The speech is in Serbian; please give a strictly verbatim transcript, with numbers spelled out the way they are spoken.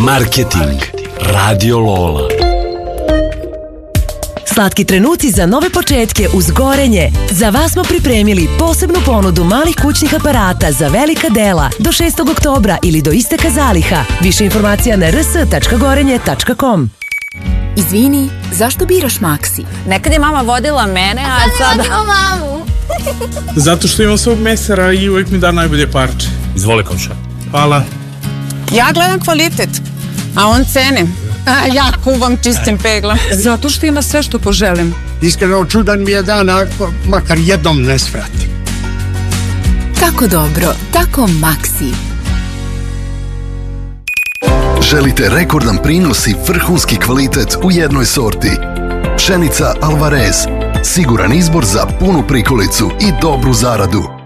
Marketing. Radio Lola. Slatki trenuci za nove početke uz Gorenje. Za vas smo pripremili posebnu ponudu malih kućnih aparata za velika dela do šestog oktobra ili do isteka zaliha. Više informacija na r s tačka gorenje tačka com. Izvini, zašto biraš Maxi? Nekad je mama vodila mene, a sada... Sada mamu. Zato što imam svog mesara i uvijek mi da najbolje parče. Izvoli, komša. Hvala. Ja gledam kvalitet, a on cene. A ja kuvam čistim peglom. Zato što ima sve što poželim. Iskreno čudan mi je dan, ako makar jednom ne svratim. Kako dobro, tako Maxi. Želite rekordan prinos i vrhunski kvalitet u jednoj sorti? Pšenica Alvarez. Siguran izbor za punu prikolicu i dobru zaradu.